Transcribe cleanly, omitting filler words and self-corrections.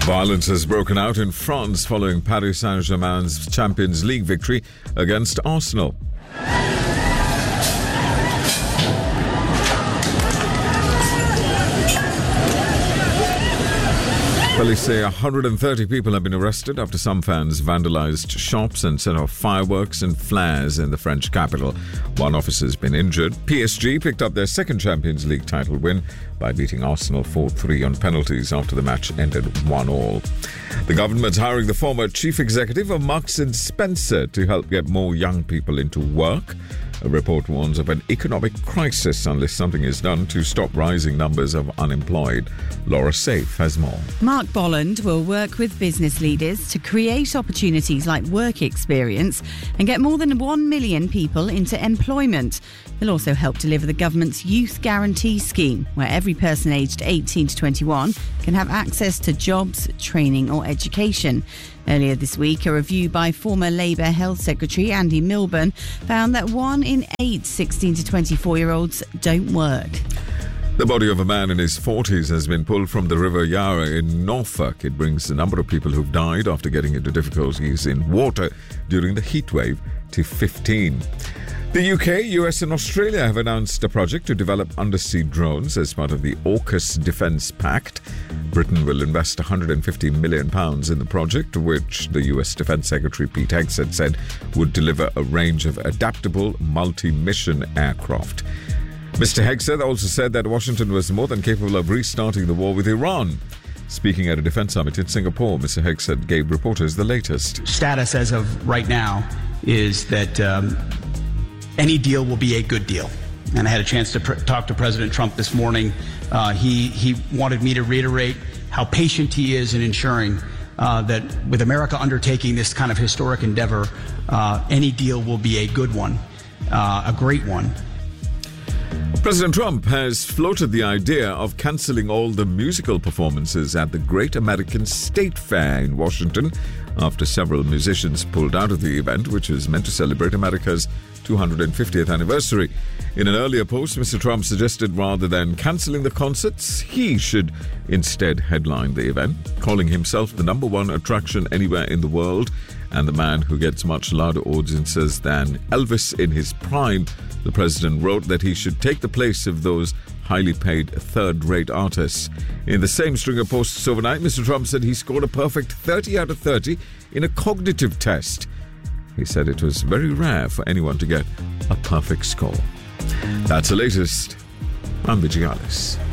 Violence has broken out in France following Paris Saint-Germain's Champions League victory against Arsenal. Police say 130 people have been arrested after some fans vandalized shops and set off fireworks and flares in the French capital. One officer has been injured. PSG picked up their second Champions League title win by beating Arsenal 4-3 on penalties after the match ended 1-1. The government's hiring the former chief executive of Marks & Spencer to help get more young people into work. A report warns of an economic crisis unless something is done to stop rising numbers of unemployed. Laura Safe has more. Mark Bolland will work with business leaders to create opportunities like work experience and get more than 1 million people into employment. He'll also help deliver the government's Youth Guarantee Scheme, where every person aged 18 to 21 can have access to jobs, training or education. Earlier this week, a review by former Labour Health Secretary Andy Milburn found that 1 in 8 16 to 24-year-olds don't work. The body of a man in his 40s has been pulled from the River Yarra in Norfolk. It brings the number of people who've died after getting into difficulties in water during the heatwave to 15. The UK, US and Australia have announced a project to develop undersea drones as part of the AUKUS Defence Pact. Britain will invest £150 million in the project, which the US Defence Secretary Pete Hegseth said would deliver a range of adaptable multi-mission aircraft. Mr. Hegseth also said that Washington was more than capable of restarting the war with Iran. Speaking at a defence summit in Singapore, Mr. Hegseth gave reporters the latest. Status as of right now is that any deal will be a good deal. And I had a chance to talk to President Trump this morning. He wanted me to reiterate how patient he is in ensuring that with America undertaking this kind of historic endeavor, any deal will be a good one, a great one. President Trump has floated the idea of cancelling all the musical performances at the Great American State Fair in Washington after several musicians pulled out of the event, which is meant to celebrate America's 250th anniversary. In an earlier post, Mr. Trump suggested rather than cancelling the concerts, he should instead headline the event, calling himself the number one attraction anywhere in the world and the man who gets much louder audiences than Elvis in his prime. The president wrote that he should take the place of those highly paid third-rate artists. In the same string of posts overnight, Mr. Trump said he scored a perfect 30 out of 30 in a cognitive test. He said it was very rare for anyone to get a perfect score. That's the latest. I'm Vijay Alice.